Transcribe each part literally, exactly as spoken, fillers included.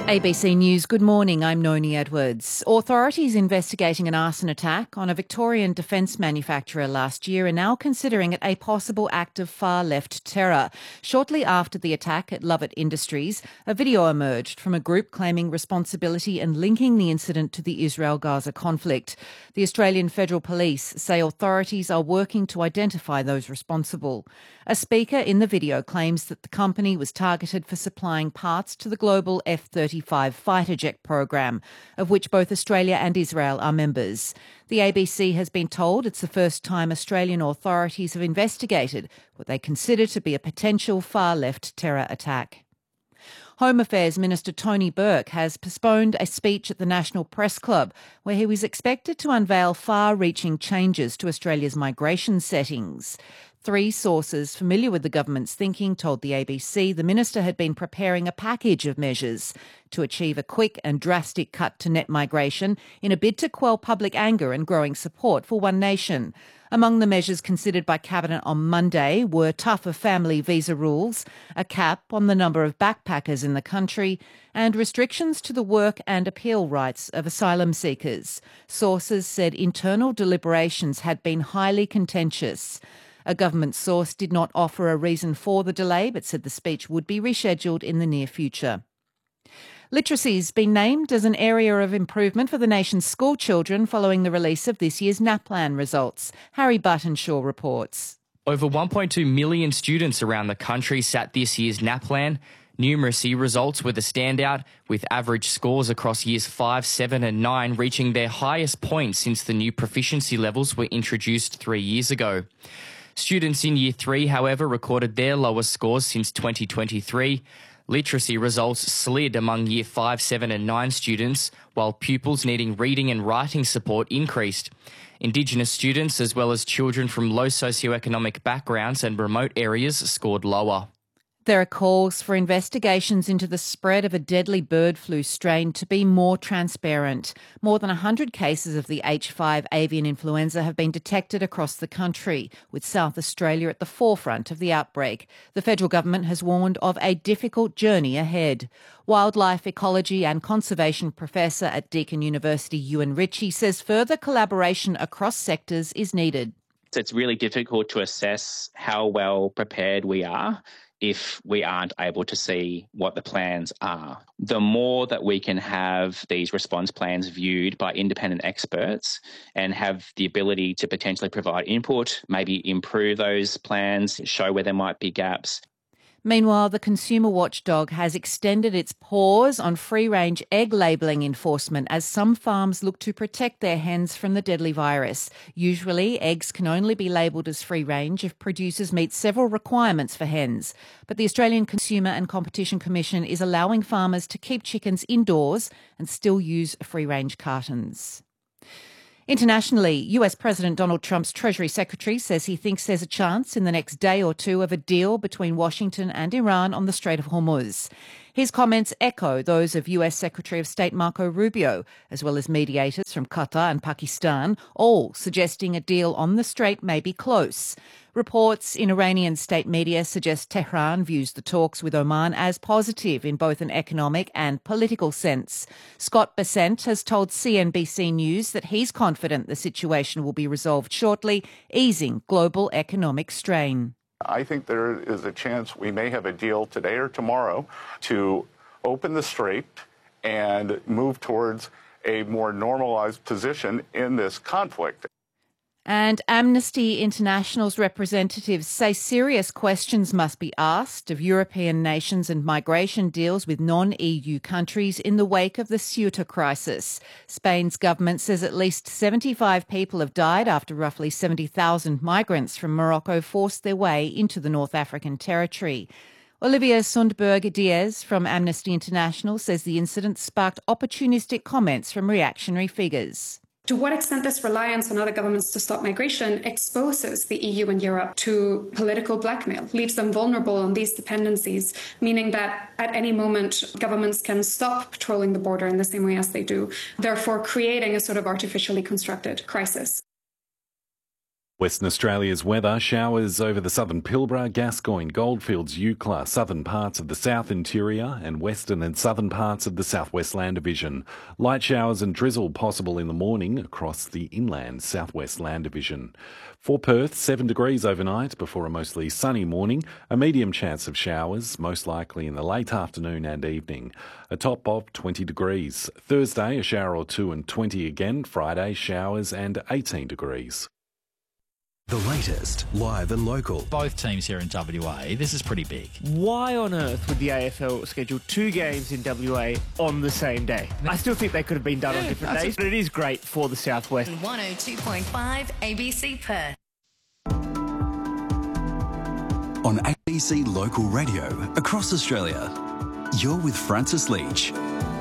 A B C News, good morning, I'm Noni Edwards. Authorities investigating an arson attack on a Victorian defence manufacturer last year are now considering it a possible act of far-left terror. Shortly after the attack at Lovett Industries, a video emerged from a group claiming responsibility and linking the incident to the Israel-Gaza conflict. The Australian Federal Police say authorities are working to identify those responsible. A speaker in the video claims that the company was targeted for supplying parts to the global F thirty-five fighter jet program, of which both Australia and Israel are members. The A B C has been told it's the first time Australian authorities have investigated what they consider to be a potential far-left terror attack. Home Affairs Minister Tony Burke has postponed a speech at the National Press Club where he was expected to unveil far-reaching changes to Australia's migration settings. Three sources familiar with the government's thinking told the A B C the minister had been preparing a package of measures to achieve a quick and drastic cut to net migration in a bid to quell public anger and growing support for One Nation. Among the measures considered by Cabinet on Monday were tougher family visa rules, a cap on the number of backpackers in the country, and restrictions to the work and appeal rights of asylum seekers. Sources said internal deliberations had been highly contentious. A government source did not offer a reason for the delay, but said the speech would be rescheduled in the near future. Literacy's been named as an area of improvement for the nation's school children following the release of this year's NAPLAN results. Harry Buttonshaw reports. Over one point two million students around the country sat this year's NAPLAN. Numeracy results were the standout, with average scores across years five, seven and nine reaching their highest point since the new proficiency levels were introduced three years ago. Students in Year three, however, recorded their lowest scores since twenty twenty-three. Literacy results slid among Year five, seven and nine students, while pupils needing reading and writing support increased. Indigenous students, as well as children from low socioeconomic backgrounds and remote areas, scored lower. There are calls for investigations into the spread of a deadly bird flu strain to be more transparent. More than one hundred cases of the H five avian influenza have been detected across the country, with South Australia at the forefront of the outbreak. The federal government has warned of a difficult journey ahead. Wildlife ecology and conservation professor at Deakin University, Ewan Ritchie, says further collaboration across sectors is needed. It's really difficult to assess how well prepared we are if we aren't able to see what the plans are. The more that we can have these response plans viewed by independent experts and have the ability to potentially provide input, maybe improve those plans, show where there might be gaps. Meanwhile, the consumer watchdog has extended its pause on free-range egg labelling enforcement as some farms look to protect their hens from the deadly virus. Usually, eggs can only be labelled as free-range if producers meet several requirements for hens. But the Australian Consumer and Competition Commission is allowing farmers to keep chickens indoors and still use free-range cartons. Internationally, U S President Donald Trump's Treasury Secretary says he thinks there's a chance in the next day or two of a deal between Washington and Iran on the Strait of Hormuz. His comments echo those of U S Secretary of State Marco Rubio, as well as mediators from Qatar and Pakistan, all suggesting a deal on the strait may be close. Reports in Iranian state media suggest Tehran views the talks with Oman as positive in both an economic and political sense. Scott Bessent has told C N B C News that he's confident the situation will be resolved shortly, easing global economic strain. I think there is a chance we may have a deal today or tomorrow to open the strait and move towards a more normalized position in this conflict. And Amnesty International's representatives say serious questions must be asked of European nations and migration deals with non-E U countries in the wake of the Ceuta crisis. Spain's government says at least seventy-five people have died after roughly seventy thousand migrants from Morocco forced their way into the North African territory. Olivia Sundberg Diaz from Amnesty International says the incident sparked opportunistic comments from reactionary figures. To what extent this reliance on other governments to stop migration exposes the E U and Europe to political blackmail, leaves them vulnerable on these dependencies, meaning that at any moment governments can stop patrolling the border in the same way as they do, therefore creating a sort of artificially constructed crisis. Western Australia's weather: showers over the southern Pilbara, Gascoyne, Goldfields, Eucla, southern parts of the south interior and western and southern parts of the southwest land division. Light showers and drizzle possible in the morning across the inland southwest land division. For Perth, seven degrees overnight before a mostly sunny morning. A medium chance of showers, most likely in the late afternoon and evening. A top of twenty degrees. Thursday, a shower or two and twenty again. Friday, showers and eighteen degrees. The latest, live and local. Both teams here in W A, this is pretty big. Why on earth would the A F L schedule two games in W A on the same day? I still think they could have been done on different days, but it is great for the Southwest. one oh two point five A B C Perth. On A B C Local Radio across Australia, you're with Francis Leach.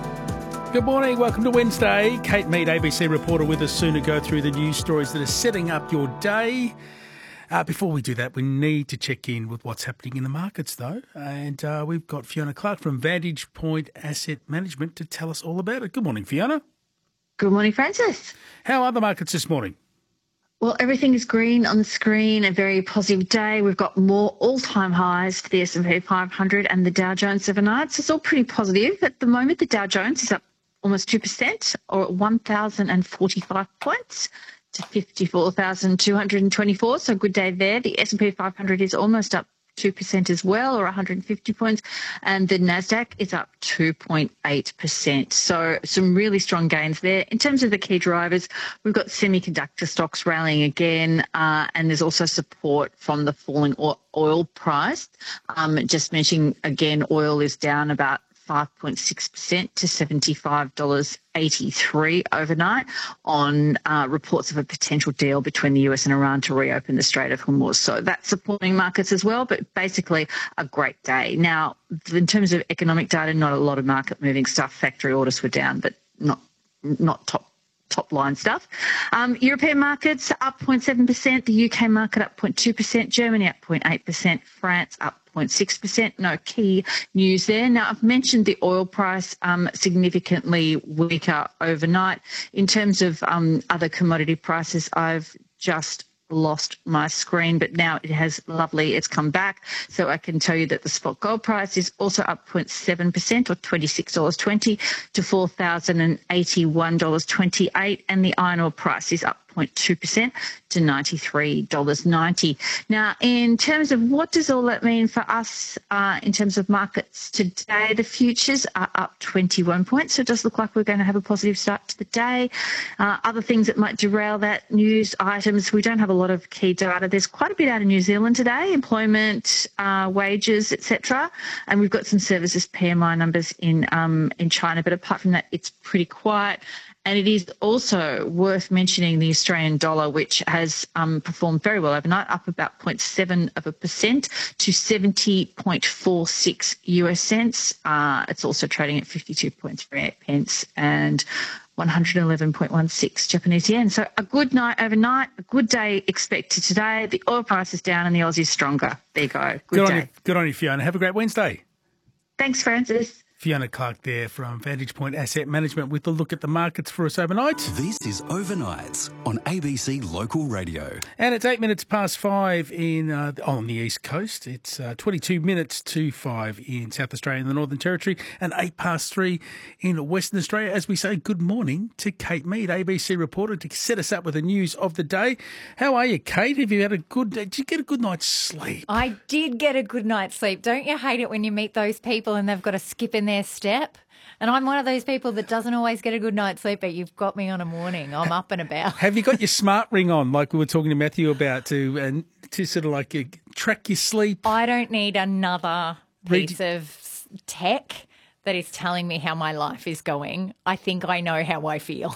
Good morning, welcome to Wednesday. Kate Mead, A B C reporter, with us soon to go through the news stories that are setting up your day. Uh, before we do that, we need to check in with what's happening in the markets, though. And uh, we've got Fiona Clark from Vantage Point Asset Management to tell us all about it. Good morning, Fiona. Good morning, Francis. How are the markets this morning? Well, everything is green on the screen, a very positive day. We've got more all-time highs for the S and P five hundred and the Dow Jones overnight. So it's all pretty positive. At the moment, the Dow Jones is up almost two percent, or at one thousand forty-five points to fifty-four thousand two hundred twenty-four. So a good day there. The S and P five hundred is almost up two percent as well, or one hundred fifty points. And the NASDAQ is up two point eight percent. So some really strong gains there. In terms of the key drivers, we've got semiconductor stocks rallying again, uh, and there's also support from the falling oil price. Um, just mentioning again, oil is down about five point six percent to seventy-five dollars eighty-three overnight on uh, reports of a potential deal between the U S and Iran to reopen the Strait of Hormuz. So that's supporting markets as well, but basically a great day. Now, in terms of economic data, not a lot of market moving stuff. Factory orders were down, but not not top top line stuff. Um, European markets up zero point seven percent, the U K market up zero point two percent, Germany up zero point eight percent, France up zero point six percent. No key news there. Now, I've mentioned the oil price um, significantly weaker overnight. In terms of um, other commodity prices, I've just lost my screen, but now it has lovely, it's come back. So I can tell you that the spot gold price is also up zero point seven percent, or twenty-six dollars twenty to four thousand eighty-one dollars twenty-eight, and the iron ore price is up zero point two percent to ninety-three dollars ninety. Now, in terms of what does all that mean for us uh, in terms of markets today, the futures are up twenty-one points, so it does look like we're going to have a positive start to the day. Uh, other things that might derail that, news items, we don't have a lot of key data. There's quite a bit out of New Zealand today, employment, uh, wages, et cetera. And we've got some services P M I numbers in um, in China, but apart from that, it's pretty quiet. And it is also worth mentioning the Australian dollar, which has um, performed very well overnight, up about zero point seven of a percent to seventy point four six U S cents. Uh, it's also trading at fifty-two point three eight pence and one hundred eleven point one six Japanese yen. So a good night overnight, a good day expected today. The oil price is down and the Aussie is stronger. There you go. Good, good day. On you, good on you, Fiona. Have a great Wednesday. Thanks, Francis. Fiona Clark there from Vantage Point Asset Management with a look at the markets for us overnight. This is Overnights on A B C Local Radio. And it's eight minutes past five in uh, on the East Coast. It's uh, twenty-two minutes to five in South Australia and the Northern Territory, and eight past three in Western Australia. As we say, good morning to Kate Mead, A B C reporter, to set us up with the news of the day. How are you, Kate? Have you had a good day? Did you get a good night's sleep? I did get a good night's sleep. Don't you hate it when you meet those people and they've got to skip in their step? And I'm one of those people that doesn't always get a good night's sleep, but you've got me on a morning. I'm up and about. Have you got your smart ring on, like we were talking to Matthew about, to and to sort of like uh, track your sleep? I don't need another piece Read... of tech that is telling me how my life is going. I think I know how I feel.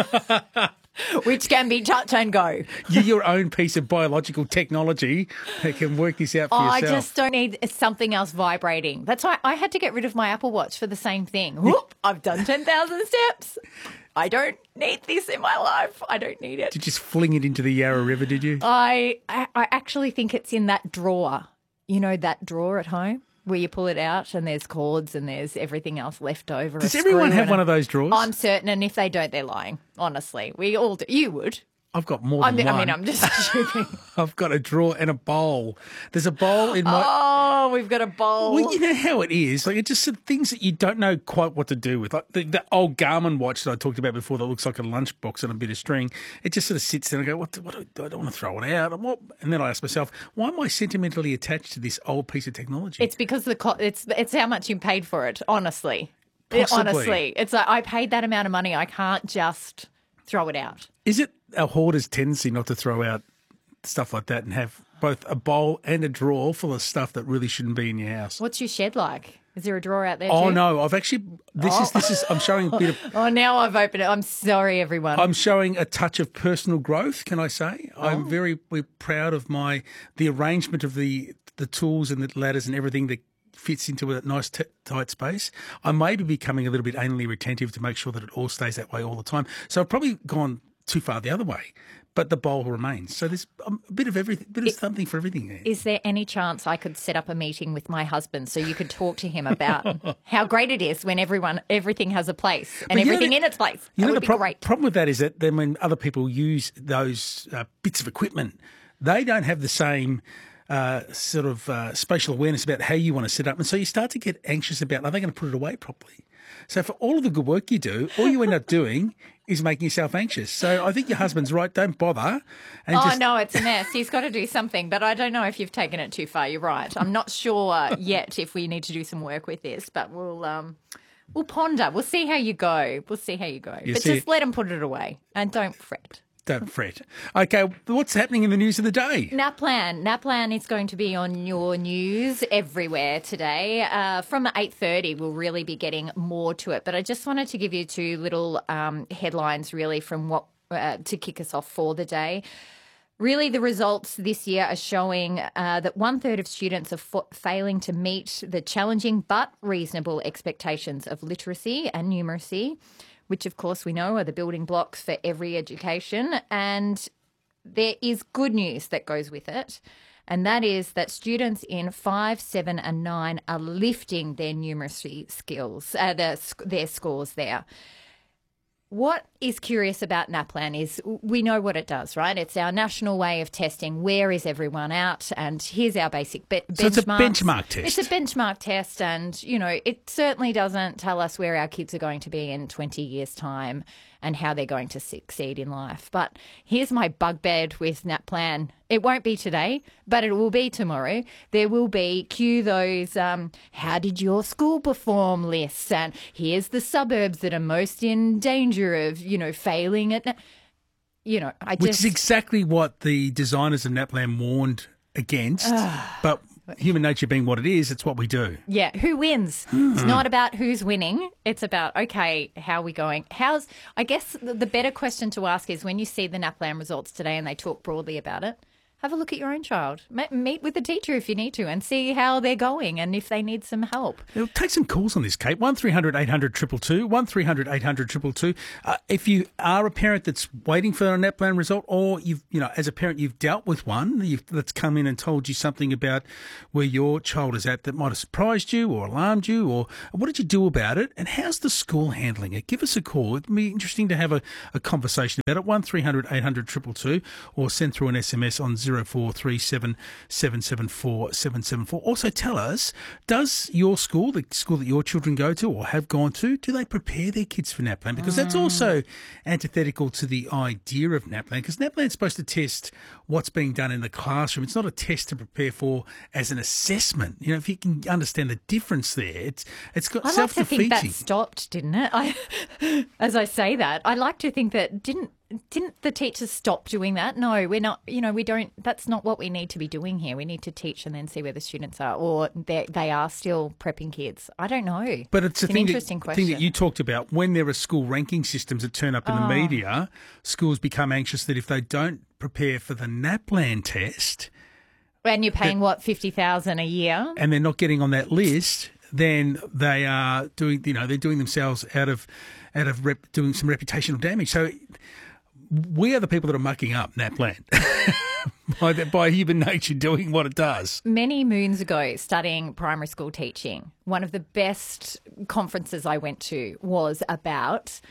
Which can be touch and go. You're your own piece of biological technology that can work this out for oh, yourself. I just don't need something else vibrating. That's why I had to get rid of my Apple Watch for the same thing. Whoop, I've done ten thousand steps. I don't need this in my life. I don't need it. Did you just fling it into the Yarra River, did you? I, I, I actually think it's in that drawer. You know, that drawer at home? Where you pull it out and there's cords and there's everything else left over. Does everyone have one of those drawers? I'm certain, and if they don't, they're lying, honestly. We all do. You would. I've got more I than mean, one. I mean, I'm just joking. I've got a drawer and a bowl. There's a bowl in my... Oh, we've got a bowl. Well, you know how it is. Like, it's just some things that you don't know quite what to do with. Like the, the old Garmin watch that I talked about before that looks like a lunchbox and a bit of string. It just sort of sits there and I go, what, do- what do I, I don't want to throw it out. And, what, and then I ask myself, why am I sentimentally attached to this old piece of technology? It's because the co- it's it's how much you paid for it, honestly. Possibly. Honestly. It's like I paid that amount of money. I can't just throw it out. Is it a hoarder's tendency not to throw out stuff like that and have both a bowl and a drawer full of stuff that really shouldn't be in your house? What's your shed like? Is there a drawer out there Oh too? no, I've actually this Oh. is this is I'm showing a bit of Oh, now I've opened it. I'm sorry, everyone. I'm showing a touch of personal growth, can I say? Oh. I'm very we're proud of my the arrangement of the the tools and the ladders and everything that fits into a nice t- tight space. I may be becoming a little bit anally retentive to make sure that it all stays that way all the time. So I've probably gone too far the other way, but the bowl remains. So there's a bit of everything, bit of It- something for everything there. Is there any chance I could set up a meeting with my husband so you could talk to him about how great it is when everyone everything has a place and But you know everything the- in its place? You That know, would the be prob- great. problem with that is that then when other people use those uh, bits of equipment, they don't have the same uh, sort of uh, spatial awareness about how you want to set up. And so you start to get anxious about, are they going to put it away properly? So for all of the good work you do, all you end up doing is making yourself anxious. So I think your husband's right. Don't bother. And Oh, just, no, it's a mess. He's got to do something, but I don't know if you've taken it too far. You're right. I'm not sure yet if we need to do some work with this, but we'll um, we'll ponder. We'll see how you go. We'll see how you go. You but see- just let him put it away and don't fret. Don't fret. Okay, what's happening in the news of the day? Naplan. Naplan is going to be on your news everywhere today. Uh, from eight thirty, we'll really be getting more to it. But I just wanted to give you two little um, headlines, really, from what uh, to kick us off for the day. Really, the results this year are showing uh, that one third of students are fa- failing to meet the challenging but reasonable expectations of literacy and numeracy, which, of course, we know are the building blocks for every education. And there is good news that goes with it, and that is that students in five, seven and nine are lifting their numeracy skills, uh, their, their scores there. What is curious about NAPLAN is we know what it does, right? It's our national way of testing where is everyone out, and here's our basic be- benchmarks. So it's a benchmark test. It's a benchmark test, and, you know, it certainly doesn't tell us where our kids are going to be in twenty years' time and how they're going to succeed in life. But here's my bugbear with NAPLAN. It won't be today, but it will be tomorrow. There will be, cue those, um, how did your school perform lists, and here's the suburbs that are most in danger of, you know, failing at, na- you know, I Which just... is exactly what the designers of NAPLAN warned against. But human nature being what it is, it's what we do. Yeah, who wins? It's not about who's winning. It's about, okay, how are we going? How's, I guess the, the better question to ask is when you see the NAPLAN results today and they talk broadly about it, have a look at your own child. Ma- Meet with the teacher if you need to and see how they're going and if they need some help. It'll take some calls on this, Kate. one three hundred eight hundred two two two, one three hundred eight hundred two two two. Uh, if you are a parent that's waiting for a NAPLAN result, or you've, you know, as a parent, you've dealt with one you've, that's come in and told you something about where your child is at that might have surprised you or alarmed you, or what did you do about it, and how's the school handling it? Give us a call. It'd be interesting to have a, a conversation about it. one three hundred eight hundred two two two, or send through an S M S on zero four three seven seven seven four seven seven four. Also tell us, does your school, the school that your children go to or have gone to, do they prepare their kids for NAPLAN? Because that's also antithetical to the idea of NAPLAN, because NAPLAN's supposed to test what's being done in the classroom. It's not a test to prepare for as an assessment. You know, if you can understand the difference there, it's it's got I like to self-defeating. think that stopped, didn't it? I, as I say that, I like to think that didn't didn't the teachers stop doing that? No, we're not. You know, we don't. That's not what we need to be doing here. We need to teach and then see where the students are, or they they are still prepping kids. I don't know. But it's, a an thing, interesting that, question. thing that you talked about. When there are school ranking systems that turn up in Oh. the media, schools become anxious that if they don't prepare for the NAPLAN test And you're paying what fifty thousand a year? and they're not getting on that list, then they are doing, you know, they're doing themselves out of out of rep, doing some reputational damage. So we are the people that are mucking up NAPLAN by, the, by human nature doing what it does. Many moons ago, studying primary school teaching, one of the best conferences I went to was about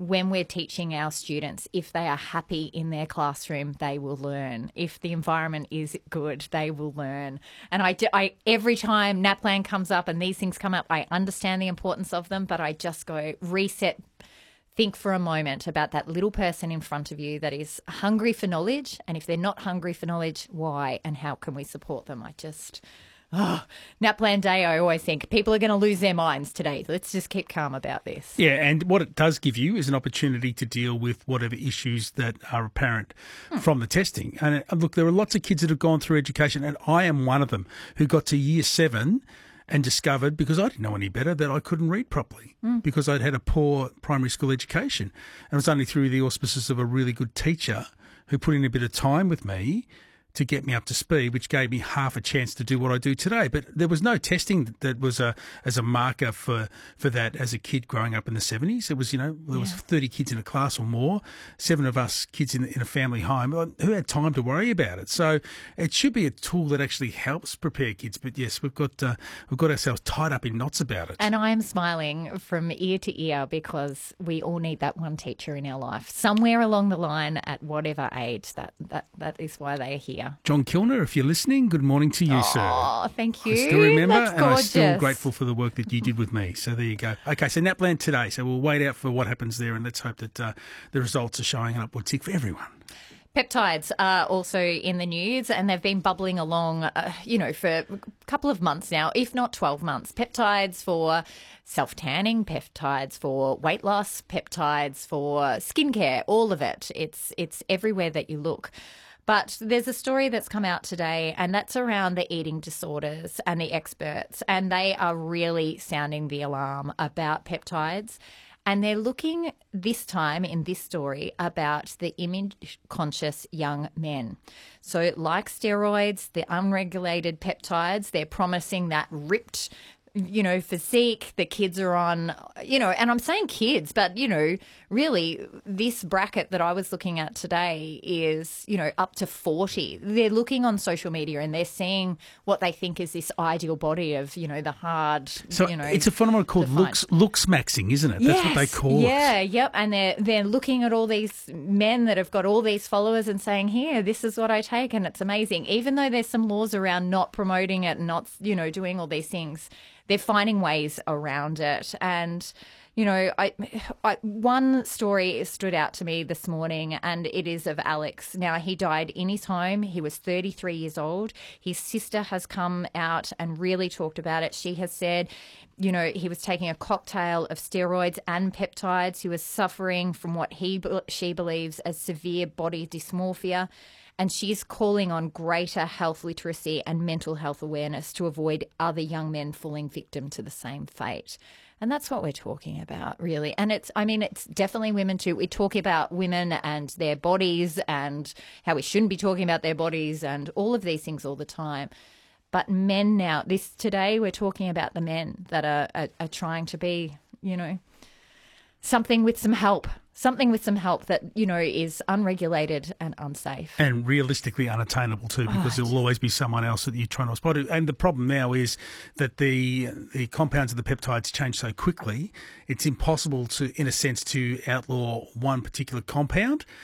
when we're teaching our students, if they are happy in their classroom, they will learn. If the environment is good, they will learn. And I, do, I every time NAPLAN comes up and these things come up, I understand the importance of them, but I just go reset. Think for a moment about that little person in front of you that is hungry for knowledge. And if they're not hungry for knowledge, why and how can we support them? I just... Oh, NAPLAN Day, I always think people are going to lose their minds today. Let's just keep calm about this. Yeah, and what it does give you is an opportunity to deal with whatever issues that are apparent hmm. from the testing. And uh, look, there are lots of kids that have gone through education, and I am one of them who got to year seven and discovered, because I didn't know any better, that I couldn't read properly mm. because I'd had a poor primary school education. And it was only through the auspices of a really good teacher who put in a bit of time with me to get me up to speed, which gave me half a chance to do what I do today. But there was no testing that was a as a marker for, for that as a kid growing up in the seventies. It was, you know, there was yeah. thirty kids in a class or more, seven of us kids in, in a family home. Who had time to worry about it? So it should be a tool that actually helps prepare kids. But yes, we've got uh, we've got ourselves tied up in knots about it. And I am smiling from ear to ear because we all need that one teacher in our life. Somewhere along the line, at whatever age, that, that, that is why they are here. John Kilner, if you're listening, good morning to you, oh, sir. Oh, thank you. I still remember, That's and gorgeous. I'm still grateful for the work that you did with me. So there you go. Okay, so NAPLAN today. So we'll wait out for what happens there, and let's hope that uh, the results are showing an upward tick for everyone. Peptides are also in the news, and they've been bubbling along, uh, you know, for a couple of months now, if not twelve months. Peptides for self-tanning, peptides for weight loss, peptides for skincare, all of it. It's it's everywhere that you look. But there's a story that's come out today, and that's around the eating disorders and the experts, and they are really sounding the alarm about peptides. And they're looking this time in this story about the image-conscious young men. So like steroids, the unregulated peptides, they're promising that ripped, you know, physique the kids are on, you know, and I'm saying kids, but, you know, really this bracket that I was looking at today is, you know, up to forty. They're looking on social media and they're seeing what they think is this ideal body of, you know, the hard, so you know. It's a phenomenon called looks, looks maxing, isn't it? That's yes, what they call yeah, it. Yeah, yep. And they're, they're looking at all these men that have got all these followers and saying, here, this is what I take and it's amazing. Even though there's some laws around not promoting it and not, you know, doing all these things, they're finding ways around it. And, you know, I, I, one story stood out to me this morning, and it is of Alex. Now, he died in his home. He was thirty-three years old. His sister has come out and really talked about it. She has said, you know, he was taking a cocktail of steroids and peptides. He was suffering from what he she believes as severe body dysmorphia. And she's calling on greater health literacy and mental health awareness to avoid other young men falling victim to the same fate. And that's what we're talking about, really. And it's, I mean, it's definitely women too. We talk about women and their bodies and how we shouldn't be talking about their bodies and all of these things all the time. But men now, this today we're talking about the men that are, are, are trying to be, you know, something with some help. Something with some help that, you know, is unregulated and unsafe. And realistically unattainable too, because right. there will always be someone else that you're trying to spot. And the problem now is that the the compounds of the peptides change so quickly, it's impossible to, in a sense, to outlaw one particular compound.